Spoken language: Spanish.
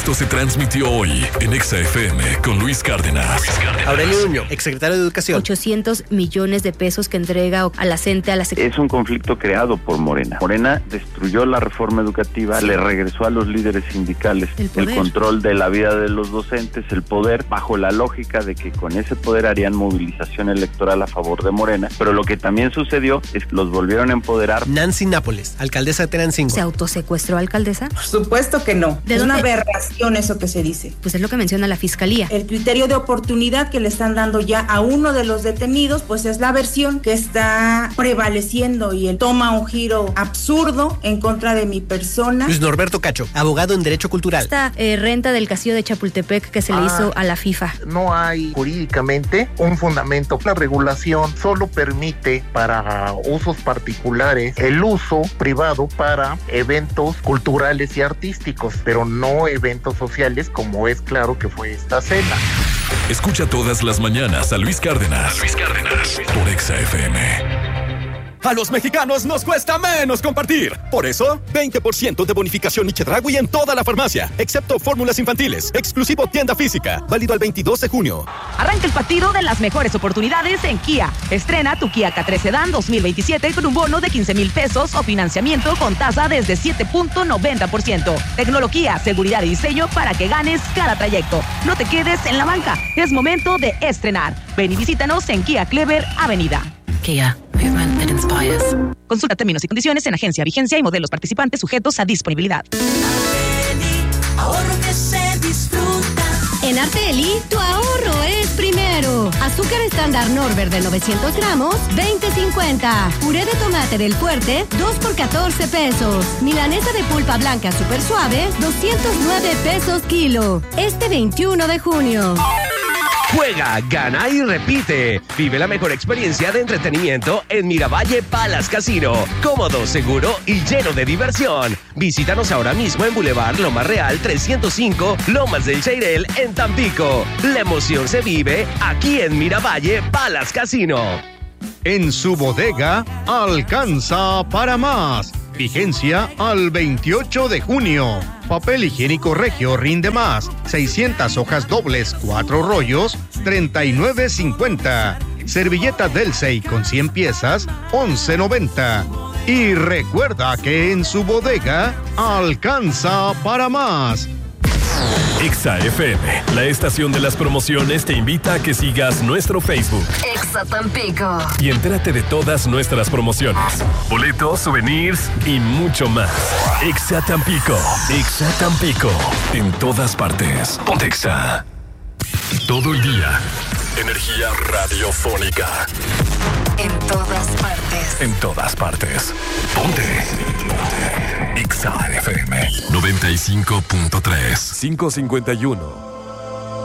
Esto se transmitió hoy en Exa FM con Luis Cárdenas. Aurelio Nuño, exsecretario de Educación. 800 millones de pesos que entrega a la CENTE, a la Secretaría. Es un conflicto creado por Morena. Morena destruyó la reforma educativa, le regresó a los líderes sindicales el control de la vida de los docentes, el poder, bajo la lógica de que con ese poder harían movilización electoral a favor de Morena. Pero lo que también sucedió es que los volvieron a empoderar. Nancy Nápoles, alcaldesa de Tenancingo. ¿Se autosecuestró, alcaldesa? Por supuesto que no. Es una aberración eso que se dice. Pues es lo que menciona la Fiscalía. El criterio de oportunidad que le están dando ya a uno de los detenidos, pues es la versión que está prevaleciendo y él toma un giro absurdo en contra de mi persona. Luis Norberto Cacho, abogado en Derecho Cultural. Esta renta del castillo de Chapultepec que se le hizo a la FIFA. No hay jurídicamente un fundamento. La regulación solo permite para usos particulares el uso privado para eventos culturales y artísticos, pero no eventos sociales, como es claro que fue esta cena. Escucha todas las mañanas a Luis Cárdenas. Por Exa FM. A los mexicanos nos cuesta menos compartir. Por eso, 20% de bonificación y Chedraui en toda la farmacia, excepto fórmulas infantiles. Exclusivo tienda física, válido al 22 de junio. Arranca el partido de las mejores oportunidades en Kia. Estrena tu Kia K3 Sedan 2027 con un bono de 15,000 pesos o financiamiento con tasa desde 7.90%. Tecnología, seguridad y diseño para que ganes cada trayecto. No te quedes en la banca. Es momento de estrenar. Ven y visítanos en Kia Clever Avenida. Kia, movement that inspires. Consulta términos y condiciones en agencia, vigencia y modelos participantes sujetos a disponibilidad. Ahorro que se disfruta. En Arteli, tu ahorro es primero. Azúcar estándar Norbert de 900 gramos, 20.50. Puré de tomate del Fuerte, 2 por 14 pesos. Milanesa de pulpa blanca super suave, 209 pesos kilo. Este 21 de junio. Juega, gana y repite. Vive la mejor experiencia de entretenimiento en Miravalle Palace Casino. Cómodo, seguro y lleno de diversión. Visítanos ahora mismo en Boulevard Lomas Real 305, Lomas del Cheirel, en Tampico. La emoción se vive aquí en Miravalle Palace Casino. En su bodega, alcanza para más. Vigencia al 28 de junio. Papel higiénico Regio rinde más. 600 hojas dobles, 4 rollos, 39.50. Servilleta Delsey con 100 piezas, 11.90. Y recuerda que en su bodega alcanza para más. Exa FM, la estación de las promociones, te invita a que sigas nuestro Facebook. Exa Tampico. Y entérate de todas nuestras promociones, boletos, souvenirs y mucho más. Exa Tampico. Exa Tampico. En todas partes. Ponte Exa. Todo el día. Energía radiofónica. En todas partes. En todas partes. Ponte. Exa FM 95.3. 551.